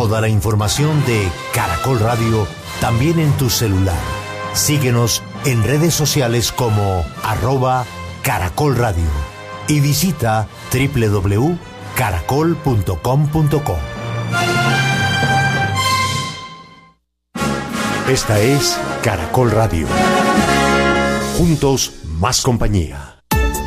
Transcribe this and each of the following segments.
Toda la información de Caracol Radio también en tu celular. Síguenos en redes sociales como @Caracol Radio y visita www.caracol.com.co. Esta es Caracol Radio. Juntos, más compañía.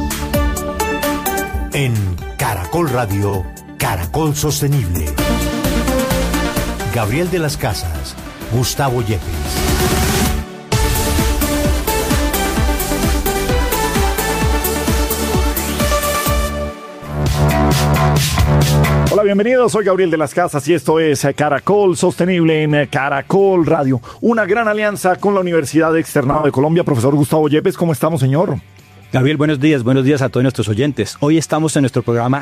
En Caracol Radio, Caracol Sostenible. Gabriel de las Casas, Gustavo Yepes. Hola, bienvenidos, soy Gabriel de las Casas y esto es Caracol Sostenible en Caracol Radio. Una gran alianza con la Universidad Externado de Colombia. Profesor Gustavo Yepes, ¿cómo estamos, señor? Gabriel, buenos días a todos nuestros oyentes. Hoy estamos en nuestro programa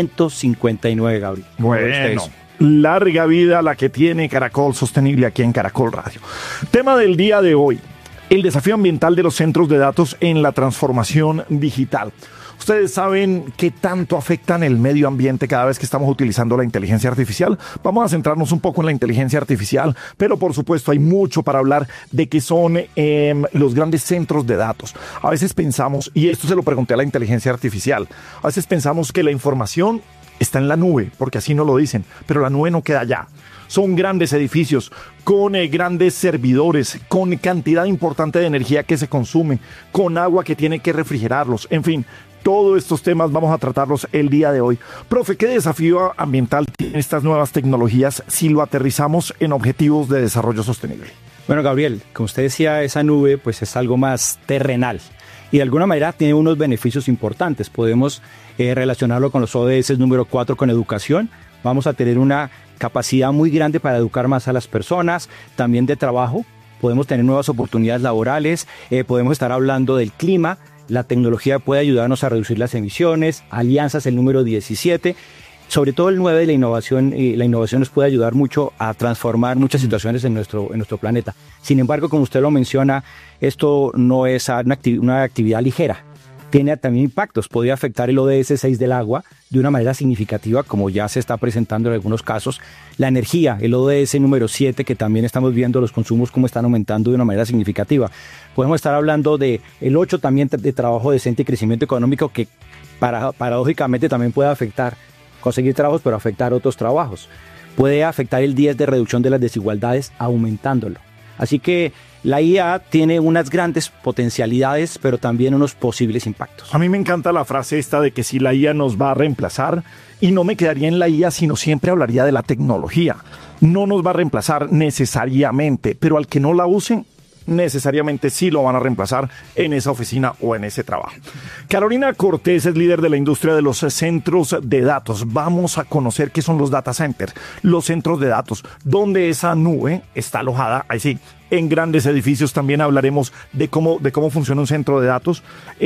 159, Gabriel. Bueno, larga vida la que tiene Caracol Sostenible aquí en Caracol Radio. Tema del día de hoy, el desafío ambiental de los centros de datos en la transformación digital. ¿Ustedes saben qué tanto afectan el medio ambiente cada vez que estamos utilizando la inteligencia artificial? Vamos a centrarnos un poco en la inteligencia artificial, pero por supuesto hay mucho para hablar de qué son los grandes centros de datos. A veces pensamos, y esto se lo pregunté a la inteligencia artificial, a veces pensamos que la información está en la nube, porque así nos lo dicen, pero la nube no queda allá. Son grandes edificios con grandes servidores, con cantidad importante de energía que se consume, con agua que tiene que refrigerarlos, en fin. Todos estos temas vamos a tratarlos el día de hoy. Profe, ¿qué desafío ambiental tienen estas nuevas tecnologías si lo aterrizamos en objetivos de desarrollo sostenible? Bueno, Gabriel, como usted decía, esa nube pues es algo más terrenal y de alguna manera tiene unos beneficios importantes. Podemos relacionarlo con los ODS número 4 con educación. Vamos a tener una capacidad muy grande para educar más a las personas, también de trabajo. Podemos tener nuevas oportunidades laborales, podemos estar hablando del clima. La tecnología puede ayudarnos a reducir las emisiones, alianzas el número 17, sobre todo el 9 de la innovación nos puede ayudar mucho a transformar muchas situaciones en nuestro planeta. Sin embargo, como usted lo menciona, esto no es una actividad ligera. Tiene también impactos, podría afectar el ODS 6 del agua de una manera significativa, como ya se está presentando en algunos casos. La energía, el ODS número 7, que también estamos viendo los consumos cómo están aumentando de una manera significativa. Podemos estar hablando de el 8 también de trabajo decente y crecimiento económico, que paradójicamente también puede afectar, conseguir trabajos, pero afectar otros trabajos. Puede afectar el 10 de reducción de las desigualdades, aumentándolo. Así que la IA tiene unas grandes potencialidades, pero también unos posibles impactos. A mí me encanta la frase esta de que si la IA nos va a reemplazar, y no me quedaría en la IA, sino siempre hablaría de la tecnología. No nos va a reemplazar necesariamente, pero al que no la use, necesariamente sí lo van a reemplazar en esa oficina o en ese trabajo. Carolina Cortés es líder de la industria de los centros de datos. Vamos a conocer qué son los data centers, los centros de datos, donde esa nube está alojada, ahí sí, en grandes edificios. También hablaremos de cómo funciona un centro de datos.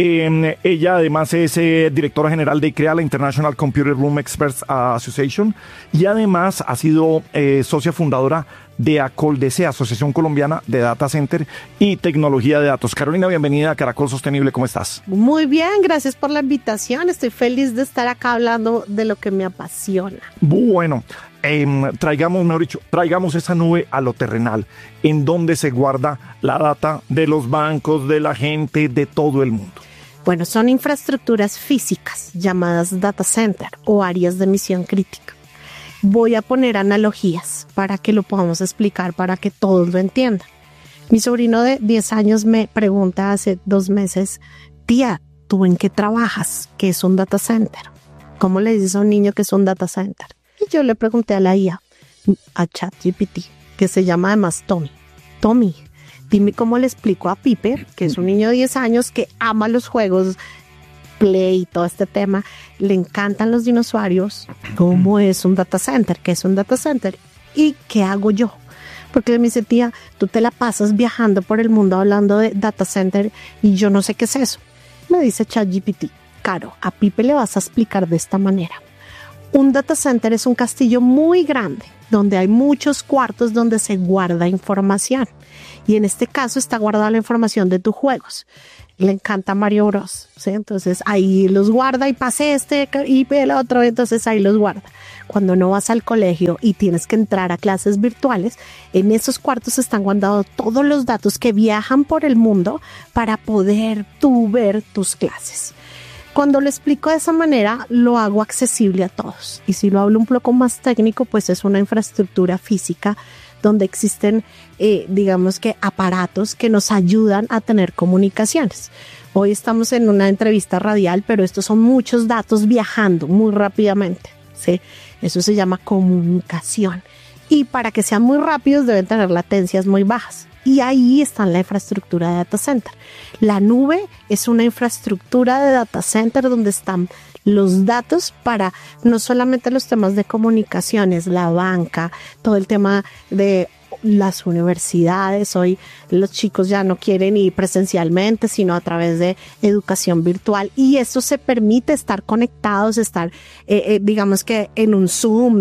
Ella además es directora general de ICREA, la International Computer Room Experts Association, y además ha sido socia fundadora de ACOLDC, Asociación Colombiana de Data Center y Tecnología de Datos. Carolina, bienvenida a Caracol Sostenible, ¿cómo estás? Muy bien, gracias por la invitación. Estoy feliz de estar acá hablando de lo que me apasiona. Bueno, traigamos esa nube a lo terrenal, en donde se guarda la data de los bancos, de la gente, de todo el mundo. Bueno, son infraestructuras físicas llamadas data center o áreas de misión crítica. Voy a poner analogías para que lo podamos explicar, para que todos lo entiendan. Mi sobrino de 10 años me pregunta hace 2 meses, tía, ¿tú en qué trabajas? ¿Qué es un data center? ¿Cómo le dices a un niño que es un data center? Y yo le pregunté a la IA, a ChatGPT, que se llama además Tommy. Tommy, dime cómo le explico a Pipe, que es un niño de 10 años que ama los juegos Play y todo este tema, le encantan los dinosaurios, cómo es un data center, qué es un data center y qué hago yo. Porque me dice, tía, tú te la pasas viajando por el mundo hablando de data center y yo no sé qué es eso. Me dice ChatGPT, Caro, a Pipe le vas a explicar de esta manera. Un data center es un castillo muy grande donde hay muchos cuartos donde se guarda información y en este caso está guardada la información de tus juegos. le encanta Mario Bros, ¿sí? Entonces ahí los guarda y pase este y el otro, entonces ahí los guarda. Cuando no vas al colegio y tienes que entrar a clases virtuales, en esos cuartos están guardados todos los datos que viajan por el mundo para poder tú ver tus clases. Cuando lo explico de esa manera, lo hago accesible a todos. Y si lo hablo un poco más técnico, pues es una infraestructura física donde existen, digamos que aparatos que nos ayudan a tener comunicaciones. Hoy estamos en una entrevista radial, pero estos son muchos datos viajando muy rápidamente, ¿sí? Eso se llama comunicación. Y para que sean muy rápidos deben tener latencias muy bajas. Y ahí está la infraestructura de data center. La nube es una infraestructura de data center donde están los datos para no solamente los temas de comunicaciones, la banca, todo el tema de las universidades. Hoy los chicos ya no quieren ir presencialmente, sino a través de educación virtual. Y eso se permite estar conectados, estar, digamos que en un Zoom,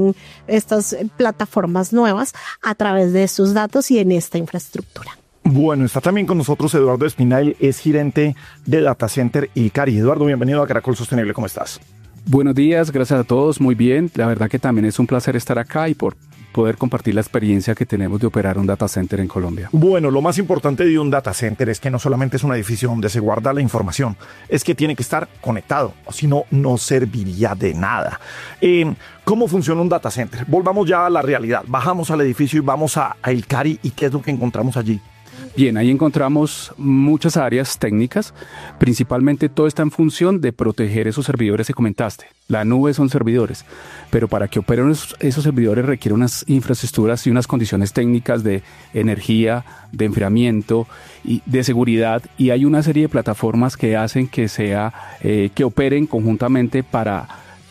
estas plataformas nuevas, a través de estos datos y en esta infraestructura. Bueno, está también con nosotros Eduardo Espinal, es gerente de Data Center Icari. Eduardo, bienvenido a Caracol Sostenible, ¿cómo estás? Buenos días, gracias a todos, muy bien. La verdad que también es un placer estar acá y por poder compartir la experiencia que tenemos de operar un data center en Colombia. Bueno, lo más importante de un data center es que no solamente es un edificio donde se guarda la información, es que tiene que estar conectado, o si no, no serviría de nada. ¿Cómo funciona un data center? Volvamos ya a la realidad. Bajamos al edificio y vamos a Icari, ¿y qué es lo que encontramos allí? Bien, ahí encontramos muchas áreas técnicas, principalmente todo está en función de proteger esos servidores que comentaste. La nube son servidores, pero para que operen esos servidores requiere unas infraestructuras y unas condiciones técnicas de energía, de enfriamiento y de seguridad, y hay una serie de plataformas que hacen que que operen conjuntamente para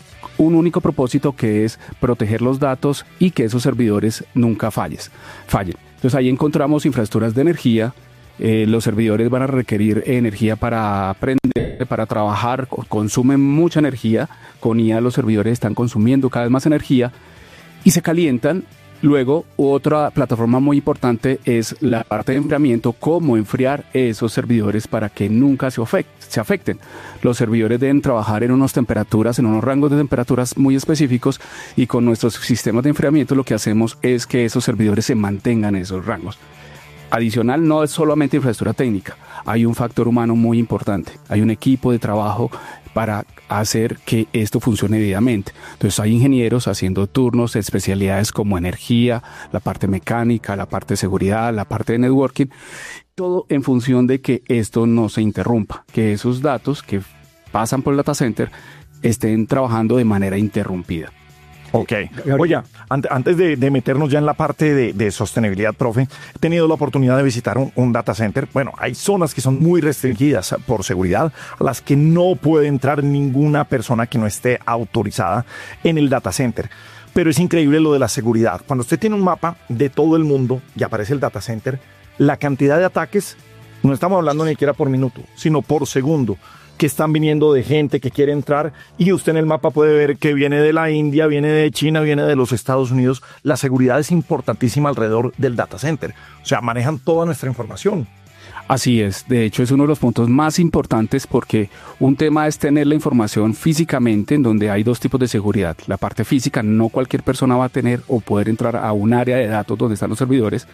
un único propósito, que es proteger los datos y que esos servidores nunca fallen. Entonces ahí encontramos infraestructuras de energía. Los servidores van a requerir energía para aprender, para trabajar, consumen mucha energía. Con IA los servidores están consumiendo cada vez más energía y se calientan. Luego, otra plataforma muy importante es la parte de enfriamiento, cómo enfriar esos servidores para que nunca se afecten. Los servidores deben trabajar en unas temperaturas, en unos rangos de temperaturas muy específicos, y con nuestros sistemas de enfriamiento lo que hacemos es que esos servidores se mantengan en esos rangos. Adicional, no es solamente infraestructura técnica, hay un factor humano muy importante, hay un equipo de trabajo para hacer que esto funcione debidamente. Entonces hay ingenieros haciendo turnos de especialidades como energía, la parte mecánica, la parte de seguridad, la parte de networking, todo en función de que esto no se interrumpa, que esos datos que pasan por el data center estén trabajando de manera interrumpida. Ok. Oye, antes de meternos ya en la parte de sostenibilidad, profe, he tenido la oportunidad de visitar un data center. Bueno, hay zonas que son muy restringidas por seguridad, a las que no puede entrar ninguna persona que no esté autorizada en el data center. Pero es increíble lo de la seguridad. Cuando usted tiene un mapa de todo el mundo y aparece el data center, la cantidad de ataques, no estamos hablando ni siquiera por minuto, sino por segundo, que están viniendo de gente que quiere entrar, y usted en el mapa puede ver que viene de la India, viene de China, viene de los Estados Unidos. La seguridad es importantísima alrededor del data center. O sea, manejan toda nuestra información. Así es, de hecho es uno de los puntos más importantes, porque un tema es tener la información físicamente, en donde hay dos tipos de seguridad. La parte física, no cualquier persona va a tener o poder entrar a un área de datos donde están los servidores.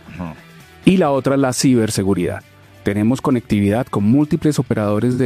Y la otra es la ciberseguridad. Tenemos conectividad con múltiples operadores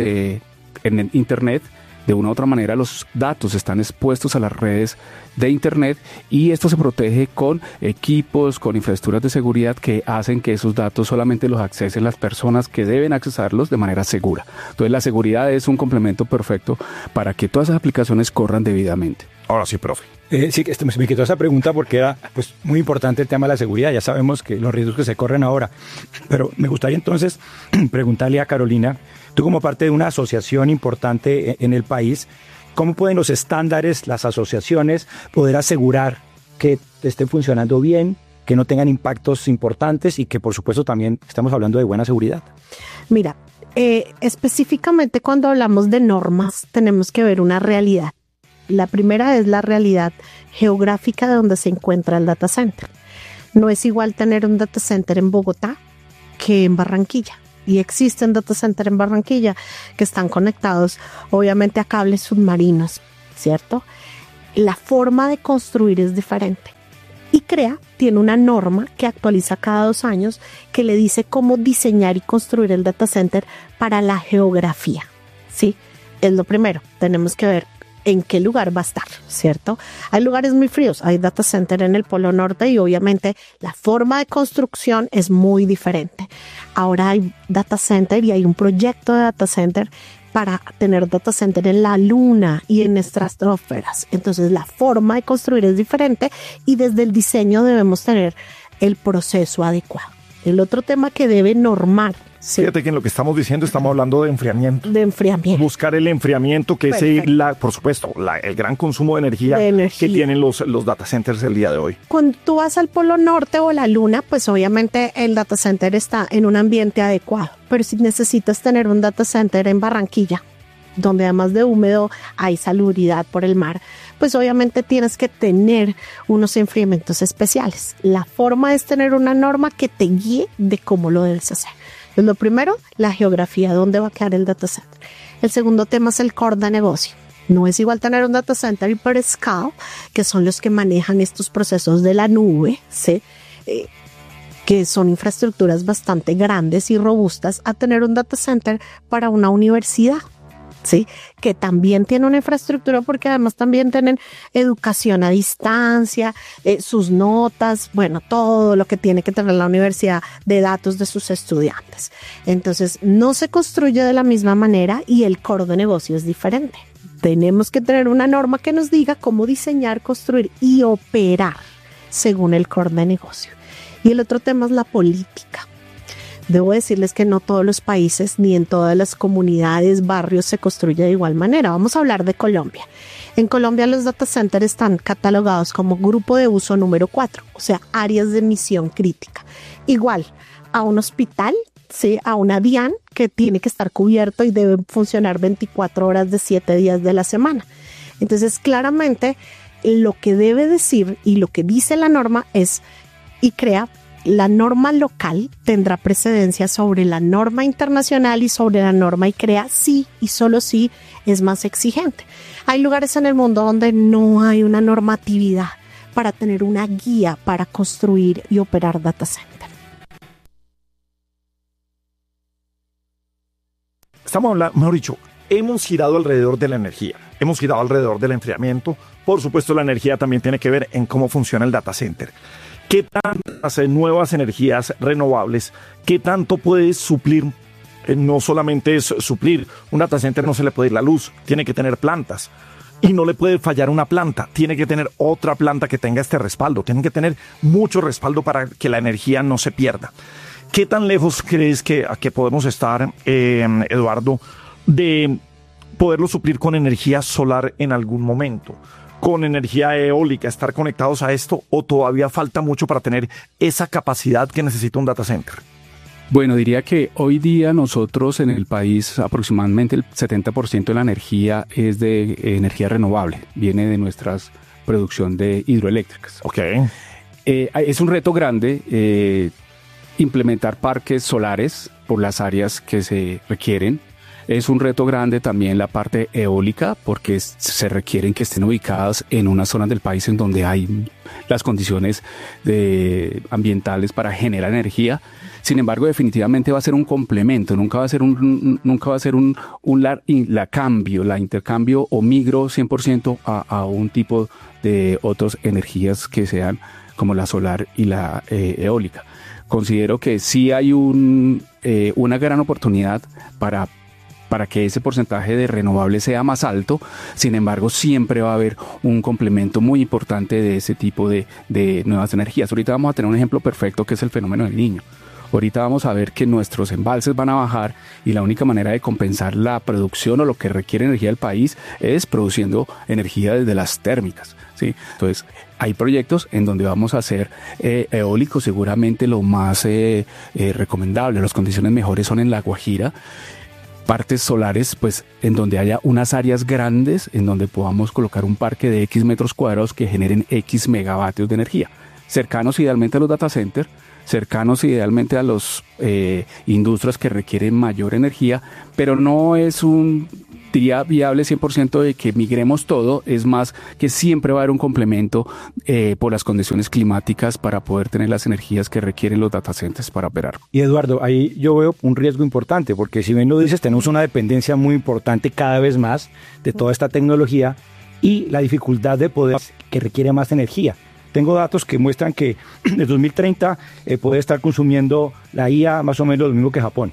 en el Internet. De una u otra manera los datos están expuestos a las redes de Internet, y esto se protege con equipos, con infraestructuras de seguridad que hacen que esos datos solamente los accesen las personas que deben accesarlos de manera segura. Entonces la seguridad es un complemento perfecto para que todas esas aplicaciones corran debidamente. Ahora sí, profe. Sí, me quitó esa pregunta porque era muy importante el tema de la seguridad. Ya sabemos que los riesgos que se corren ahora. Pero me gustaría entonces preguntarle a Carolina, tú como parte de una asociación importante en el país, ¿cómo pueden los estándares, las asociaciones, poder asegurar que estén funcionando bien, que no tengan impactos importantes y que por supuesto también estamos hablando de buena seguridad? Mira, específicamente cuando hablamos de normas tenemos que ver una realidad. La primera es la realidad geográfica de donde se encuentra el data center. No es igual tener un data center en Bogotá que en Barranquilla. y existen data centers en Barranquilla que están conectados obviamente a cables submarinos, ¿cierto? La forma de construir es diferente. ICREA tiene una norma que actualiza cada 2 años que le dice cómo diseñar y construir el data center para la geografía, ¿sí? Es lo primero, tenemos que ver en qué lugar va a estar, ¿cierto? Hay lugares muy fríos, hay data center en el Polo Norte y obviamente la forma de construcción es muy diferente. Ahora hay data center y hay un proyecto de data center para tener data center en la Luna y en estratosferas. Entonces la forma de construir es diferente y desde el diseño debemos tener el proceso adecuado. El otro tema que debe normar. Sí. Fíjate que en lo que estamos diciendo estamos hablando de enfriamiento. De enfriamiento. Buscar el enfriamiento, que es, por supuesto, el gran consumo de energía que tienen los data centers el día de hoy. Cuando tú vas al Polo Norte o la Luna, pues obviamente el data center está en un ambiente adecuado. Pero si necesitas tener un data center en Barranquilla, donde además de húmedo hay salubridad por el mar, pues obviamente tienes que tener unos enfriamientos especiales. La forma es tener una norma que te guíe de cómo lo debes hacer. Pues lo primero, la geografía, dónde va a quedar el data center. El segundo tema es el core de negocio. No es igual tener un data center hyperscale, que son los que manejan estos procesos de la nube, ¿sí? Que son infraestructuras bastante grandes y robustas, a tener un data center para una universidad, ¿sí? Que también tiene una infraestructura porque además también tienen educación a distancia, sus notas, bueno, todo lo que tiene que tener la universidad de datos de sus estudiantes. Entonces, no se construye de la misma manera y el core de negocio es diferente. Tenemos que tener una norma que nos diga cómo diseñar, construir y operar según el core de negocio. Y el otro tema es la política. Debo decirles que no todos los países ni en todas las comunidades, barrios se construye de igual manera. Vamos a hablar de Colombia. En Colombia los data centers están catalogados como grupo de uso número 4, o sea, áreas de misión crítica. Igual a un hospital, ¿sí? A una DIAN que tiene que estar cubierto y debe funcionar 24 horas de 7 días de la semana. Entonces, claramente, lo que debe decir y lo que dice la norma es ICREA. La norma local tendrá precedencia sobre la norma internacional y sobre la norma ICREA sí y solo sí es más exigente. Hay lugares en el mundo donde no hay una normatividad para tener una guía para construir y operar data center. Estamos hablando, mejor dicho, hemos girado alrededor de la energía, hemos girado alrededor del enfriamiento. Por supuesto, la energía también tiene que ver en cómo funciona el data center. ¿Qué tantas nuevas energías renovables, qué tanto puede suplir? No solamente es suplir, un data center no se le puede ir la luz, tiene que tener plantas. Y no le puede fallar una planta, tiene que tener otra planta que tenga este respaldo, tiene que tener mucho respaldo para que la energía no se pierda. ¿Qué tan lejos crees que podemos estar, Eduardo, de poderlo suplir con energía solar en algún momento? ¿Con energía eólica, estar conectados a esto, o todavía falta mucho para tener esa capacidad que necesita un data center? Bueno, diría que hoy día nosotros en el país aproximadamente el 70% de la energía es de energía renovable, viene de nuestra producción de hidroeléctricas. Ok. Es un reto grande implementar parques solares por las áreas que se requieren. Es un reto grande también la parte eólica porque se requieren que estén ubicadas en unas zonas del país en donde hay las condiciones ambientales para generar energía. Sin embargo, definitivamente va a ser un complemento, nunca va a ser un intercambio o migro 100% a un tipo de otras energías que sean como la solar y la eólica. Considero que sí hay una gran oportunidad para que ese porcentaje de renovables sea más alto. Sin embargo, siempre va a haber un complemento muy importante de ese tipo de nuevas energías. Ahorita vamos a tener un ejemplo perfecto que es el fenómeno del Niño. Ahorita vamos a ver que nuestros embalses van a bajar y la única manera de compensar la producción o lo que requiere energía del país es produciendo energía desde las térmicas, ¿sí? Entonces, hay proyectos en donde vamos a hacer eólico, seguramente lo más recomendable. Las condiciones mejores son en La Guajira. Partes solares, pues en donde haya unas áreas grandes en donde podamos colocar un parque de X metros cuadrados que generen X megavatios de energía. cercanos idealmente a los data centers, cercanos idealmente a las industrias que requieren mayor energía, pero no es diría viable 100% de que migremos todo, es más que siempre va a haber un complemento por las condiciones climáticas para poder tener las energías que requieren los data centers para operar. Y Eduardo, ahí yo veo un riesgo importante, porque si bien lo dices, tenemos una dependencia muy importante cada vez más de toda esta tecnología y la dificultad de poder que requiere más energía. Tengo datos que muestran que en 2030 puede estar consumiendo la IA más o menos lo mismo que Japón.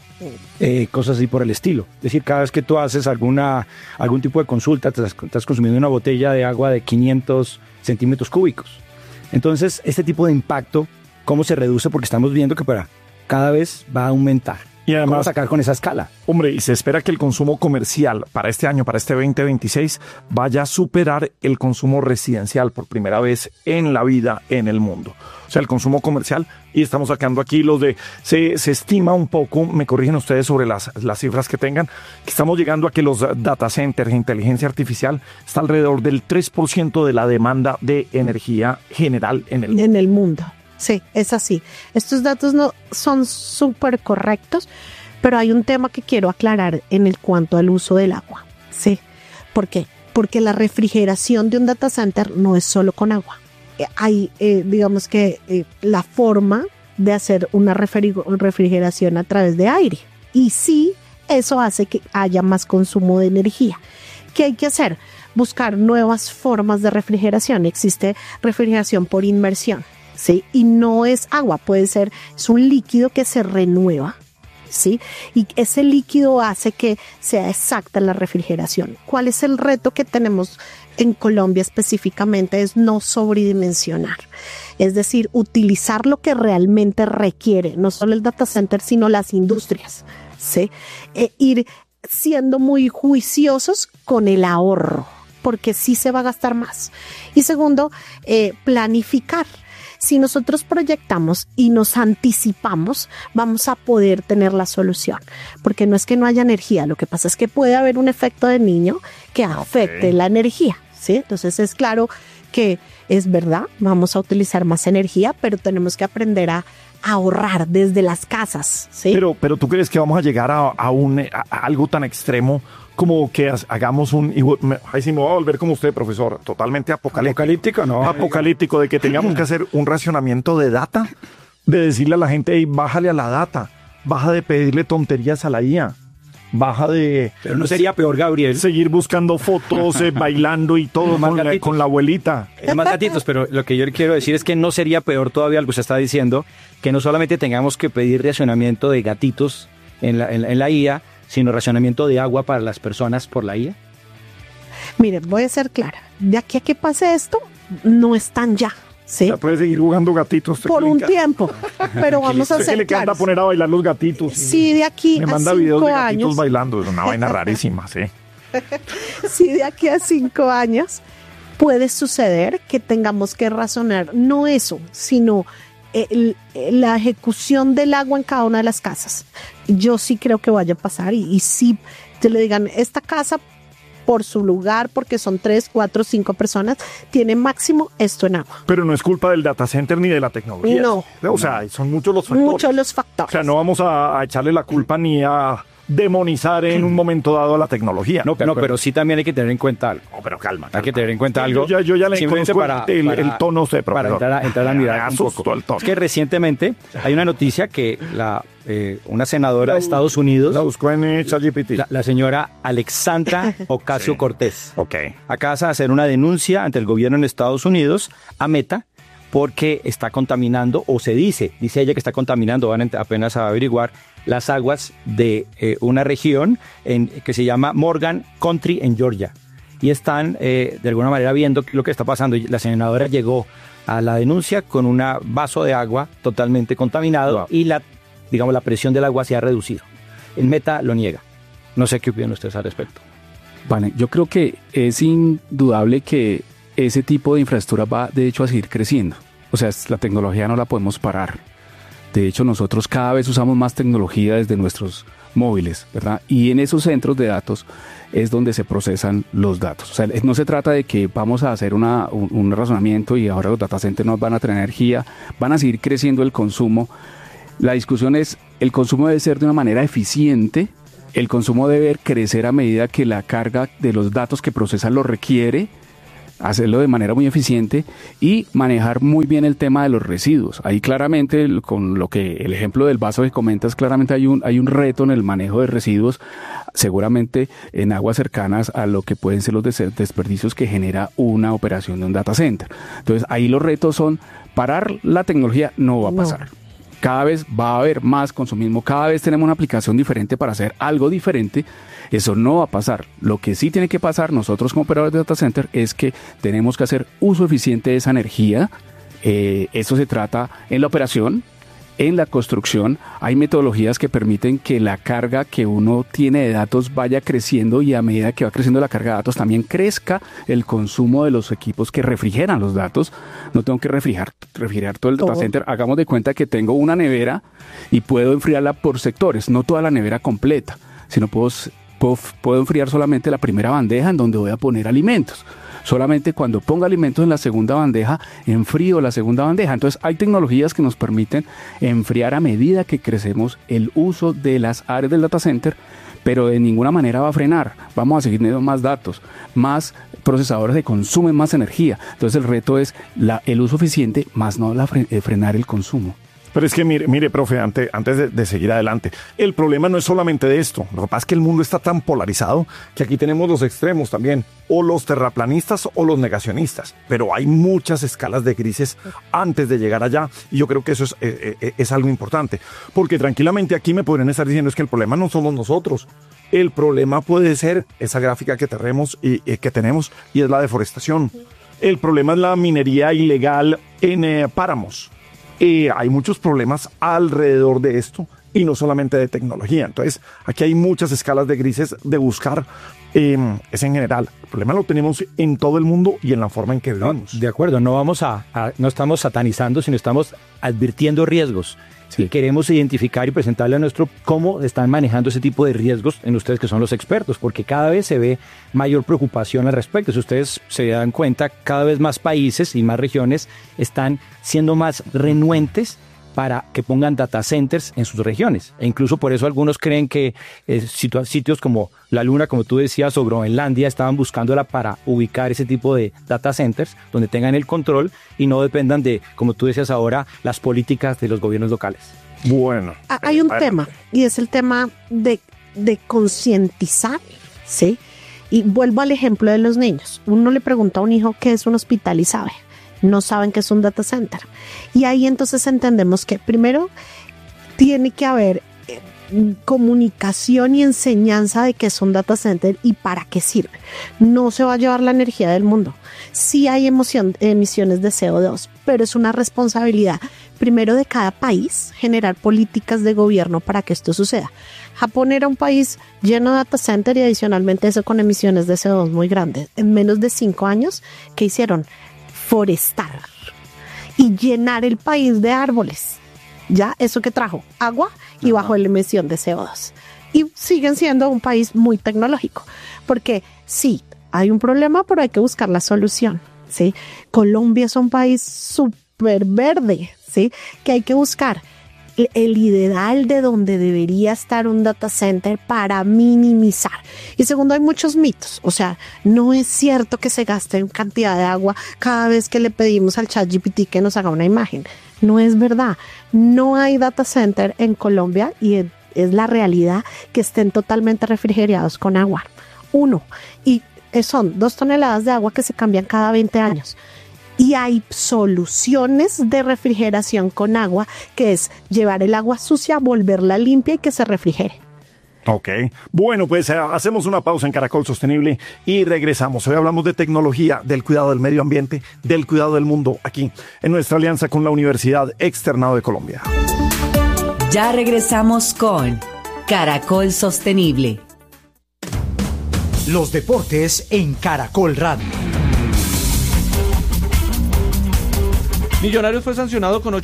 Cosas así por el estilo. Es decir, cada vez que tú haces algún tipo de consulta, estás consumiendo una botella de agua de 500 centímetros cúbicos. Entonces, este tipo de impacto, ¿cómo se reduce? Porque estamos viendo que cada vez va a aumentar. Y además, ¿cómo sacar con esa escala? Hombre, y se espera que el consumo comercial para este año, para este 2026, vaya a superar el consumo residencial por primera vez en la vida en el mundo. O sea, el consumo comercial, y estamos sacando aquí se estima un poco, me corrigen ustedes sobre las cifras que tengan, que estamos llegando a que los data centers de inteligencia artificial está alrededor del 3% de la demanda de energía general en el mundo. Sí, es así. Estos datos no son súper correctos, pero hay un tema que quiero aclarar en cuanto al uso del agua. Sí, ¿por qué? Porque la refrigeración de un data center no es solo con agua. Hay, digamos que, la forma de hacer una refrigeración a través de aire. Y sí, eso hace que haya más consumo de energía. ¿Qué hay que hacer? Buscar nuevas formas de refrigeración. Existe refrigeración por inmersión. ¿Sí? Y no es agua, es un líquido que se renueva, ¿sí? Y ese líquido hace que sea exacta la refrigeración. ¿Cuál es el reto que tenemos en Colombia específicamente? Es no sobredimensionar, es decir, utilizar lo que realmente requiere, no solo el data center, sino las industrias, ¿sí? Ir siendo muy juiciosos con el ahorro, porque sí se va a gastar más. Y segundo, planificar. Si nosotros proyectamos y nos anticipamos, vamos a poder tener la solución, porque no es que no haya energía, lo que pasa es que puede haber un efecto de niño que afecte la energía, ¿sí? Entonces es claro que es verdad, vamos a utilizar más energía, pero tenemos que aprender a ahorrar desde las casas, ¿sí? Pero ¿tú crees que vamos a llegar a algo tan extremo como que hagamos ahí sí me voy a volver como usted, profesor, totalmente apocalíptico, ¿no? Apocalíptico, de que tengamos que hacer un racionamiento de data, de decirle a la gente, hey, bájale a la data, baja de pedirle tonterías a la IA, baja de... Pero no sería peor, Gabriel, seguir buscando fotos, bailando y todo con la abuelita. Más gatitos, pero lo que yo quiero decir es que no sería peor todavía lo que usted está diciendo, que no solamente tengamos que pedir racionamiento de gatitos en la IA, sino racionamiento de agua para las personas por la IA. Miren, voy a ser clara. De aquí a que pase esto, no están ya. ¿Sí? Ya puede seguir jugando gatitos. Por un tiempo, pero vamos a hacer le encanta poner a bailar los gatitos. Sí, de aquí me manda videos de gatitos bailando, es una vaina rarísima, sí. Sí, de aquí a 5 años puede suceder que tengamos que razonar no eso, sino la ejecución del agua en cada una de las casas. Yo sí creo que vaya a pasar y sí te le digan, esta casa por su lugar, porque son 3, 4, 5 personas, tiene máximo esto en agua. Pero no es culpa del data center ni de la tecnología. No. O sea, son muchos los factores. Muchos los factores. O sea, no vamos a echarle la culpa ni a demonizar en un momento dado a la tecnología. No, pero sí también hay que tener en cuenta algo. No, pero calma. Hay que tener en cuenta algo. Yo ya le conozco el tono, usted, profesor. Para entrar a mirar un poco. Es que recientemente hay una noticia que una senadora de Estados Unidos, la buscó en ChatGPT, la señora Alexandra Ocasio-Cortez, acaba de hacer una denuncia ante el gobierno en Estados Unidos a Meta porque está contaminando, o dice ella que está contaminando, van apenas a averiguar, las aguas de una región que se llama Morgan Country en Georgia. Y están de alguna manera viendo lo que está pasando. La senadora llegó a la denuncia con un vaso de agua totalmente contaminado y la presión del agua se ha reducido. El Meta lo niega. No sé qué opinan ustedes al respecto. Vale, yo creo que es indudable que ese tipo de infraestructura va de hecho a seguir creciendo. O sea, la tecnología no la podemos parar. De hecho, nosotros cada vez usamos más tecnología desde nuestros móviles, ¿verdad? Y en esos centros de datos es donde se procesan los datos. O sea, no se trata de que vamos a hacer un razonamiento y ahora los data centers no van a tener energía, van a seguir creciendo el consumo. La discusión es, el consumo debe ser de una manera eficiente, el consumo debe crecer a medida que la carga de los datos que procesan lo requiere, hacerlo de manera muy eficiente y manejar muy bien el tema de los residuos. Ahí claramente, con lo que el ejemplo del vaso que comentas, claramente hay un reto en el manejo de residuos, seguramente en aguas cercanas a lo que pueden ser los desperdicios que genera una operación de un data center. Entonces ahí los retos son, parar la tecnología no va a pasar. Cada vez va a haber más consumismo, cada vez tenemos una aplicación diferente para hacer algo diferente. Eso no va a pasar. Lo que sí tiene que pasar nosotros como operadores de data center es que tenemos que hacer uso eficiente de esa energía. Eso se trata en la operación, en la construcción. Hay metodologías que permiten que la carga que uno tiene de datos vaya creciendo y a medida que va creciendo la carga de datos también crezca el consumo de los equipos que refrigeran los datos. No tengo que refrigerar todo el data center. Hagamos de cuenta que tengo una nevera y puedo enfriarla por sectores, no toda la nevera completa, sino puedo enfriar solamente la primera bandeja en donde voy a poner alimentos. Solamente cuando ponga alimentos en la segunda bandeja, enfrío la segunda bandeja. Entonces hay tecnologías que nos permiten enfriar a medida que crecemos el uso de las áreas del data center, pero de ninguna manera va a frenar. Vamos a seguir teniendo más datos, más procesadores que consumen más energía. Entonces el reto es el uso eficiente, más no frenar el consumo. Pero es que mire, profe, antes de seguir adelante, el problema no es solamente de esto. Lo que pasa es que el mundo está tan polarizado que aquí tenemos los extremos también, o los terraplanistas o los negacionistas. Pero hay muchas escalas de grises antes de llegar allá, y yo creo que eso es algo importante. Porque tranquilamente aquí me podrían estar diciendo es que el problema no somos nosotros. El problema puede ser esa gráfica que tenemos y es la deforestación. El problema es la minería ilegal en páramos. Hay muchos problemas alrededor de esto y no solamente de tecnología. Entonces, aquí hay muchas escalas de grises de buscar. Es en general. El problema lo tenemos en todo el mundo y en la forma en que vivimos. De acuerdo, no estamos satanizando, sino estamos advirtiendo riesgos. Sí. Y queremos identificar y presentarle a nuestro cómo están manejando ese tipo de riesgos en ustedes que son los expertos, porque cada vez se ve mayor preocupación al respecto. Si ustedes se dan cuenta, cada vez más países y más regiones están siendo más renuentes para que pongan data centers en sus regiones. E incluso por eso algunos creen que sitios como la Luna, como tú decías, o Groenlandia, estaban buscándola para ubicar ese tipo de data centers donde tengan el control y no dependan de, como tú decías ahora, las políticas de los gobiernos locales. Bueno. Hay un tema, y es el tema de concientizar, ¿sí? Y vuelvo al ejemplo de los niños. Uno le pregunta a un hijo qué es un hospital y sabe. No saben qué es un data center. Y ahí entonces entendemos que primero tiene que haber comunicación y enseñanza de qué es un data center y para qué sirve. No se va a llevar la energía del mundo. Sí hay emisiones de CO2, pero es una responsabilidad primero de cada país generar políticas de gobierno para que esto suceda. Japón era un país lleno de data center y adicionalmente eso con emisiones de CO2 muy grandes. En menos de 5 años, ¿qué hicieron? Forestar y llenar el país de árboles. Ya, eso que trajo agua y bajó la emisión de CO2. Y siguen siendo un país muy tecnológico, porque sí, hay un problema, pero hay que buscar la solución, ¿sí? Colombia es un país súper verde, ¿sí? Que hay que buscar el ideal de donde debería estar un data center para minimizar. Y segundo, hay muchos mitos. O sea, no es cierto que se gaste en cantidad de agua cada vez que le pedimos al ChatGPT que nos haga una imagen. No es verdad. No hay data center en Colombia y es la realidad que estén totalmente refrigerados con agua. 1. Y son 2 toneladas de agua que se cambian cada 20 años. Y hay soluciones de refrigeración con agua, que es llevar el agua sucia, volverla limpia y que se refrigere. Ok, bueno, pues hacemos una pausa en Caracol Sostenible y regresamos. Hoy hablamos de tecnología, del cuidado del medio ambiente, del cuidado del mundo, aquí en nuestra alianza con la Universidad Externado de Colombia. Ya regresamos con Caracol Sostenible. Los deportes en Caracol Radio. Millonarios fue sancionado con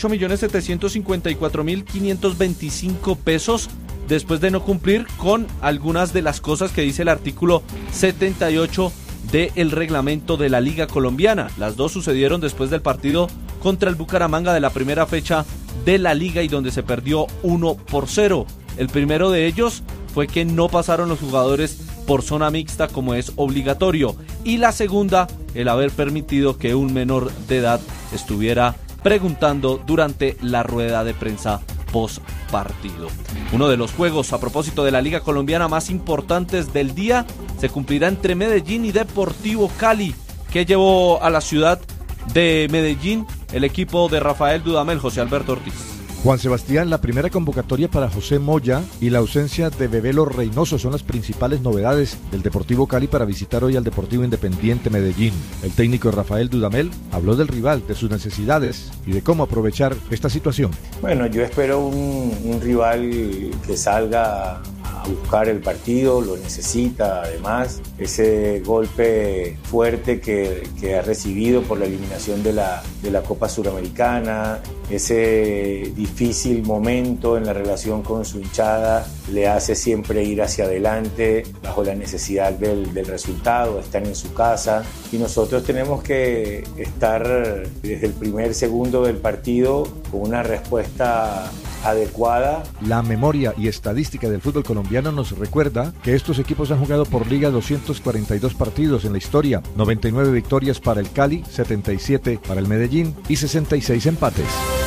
8.754.525 pesos después de no cumplir con algunas de las cosas que dice el artículo 78 del reglamento de la Liga Colombiana. Las dos sucedieron después del partido contra el Bucaramanga de la primera fecha de la Liga y donde se perdió 1-0. El primero de ellos fue que no pasaron los jugadores por zona mixta como es obligatorio, y la segunda, el haber permitido que un menor de edad estuviera preguntando durante la rueda de prensa post partido. Uno de los juegos a propósito de la Liga Colombiana más importantes del día se cumplirá entre Medellín y Deportivo Cali, que llevó a la ciudad de Medellín el equipo de Rafael Dudamel. José Alberto Ortiz. Juan Sebastián, la primera convocatoria para José Moya y la ausencia de Bebelo Reynoso son las principales novedades del Deportivo Cali para visitar hoy al Deportivo Independiente Medellín. El técnico Rafael Dudamel habló del rival, de sus necesidades y de cómo aprovechar esta situación. Bueno, yo espero un rival que salga a buscar el partido, lo necesita además, ese golpe fuerte que ha recibido por la eliminación de la Copa Suramericana, ese difícil momento en la relación con su hinchada, le hace siempre ir hacia adelante bajo la necesidad del resultado. Están en su casa y nosotros tenemos que estar desde el primer segundo del partido con una respuesta adecuada. La memoria y estadística del fútbol colombiano nos recuerda que estos equipos han jugado por liga 242 partidos en la historia, 99 victorias para el Cali, 77 para el Medellín y 66 empates.